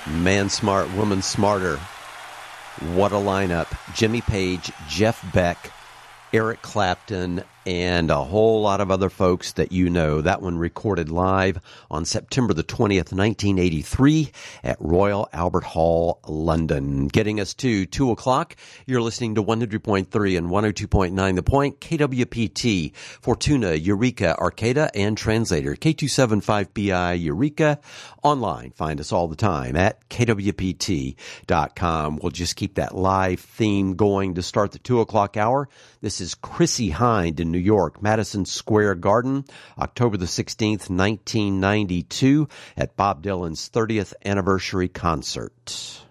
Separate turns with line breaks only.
Man smart, woman smarter. What a lineup. Jimmy Page, Jeff Beck, Eric Clapton, and a whole lot of other folks that you know. That one recorded live on September the 20th, 1983 at Royal Albert Hall, London. Getting us to 2 o'clock, you're listening to 100.3 and 102.9 The Point, KWPT, Fortuna, Eureka, Arcata, and Translator, K275BI, Eureka. Online, find us all the time at kwpt.com. We'll just keep that live theme going to start the 2 o'clock hour. This is Chrissie Hynde in New York, Madison Square Garden, October the 16th, 1992, at Bob Dylan's 30th anniversary concert.